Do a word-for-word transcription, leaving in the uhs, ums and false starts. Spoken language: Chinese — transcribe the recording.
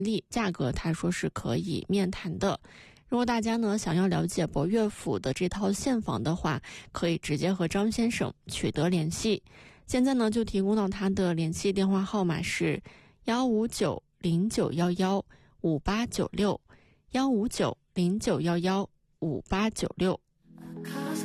例，价格他说是可以面谈的。如果大家呢想要了解博悦府的这套现房的话，可以直接和张先生取得联系。现在呢就提供到他的联系电话号码是幺五九零九幺幺五八九六，幺五九零九幺幺五八九六。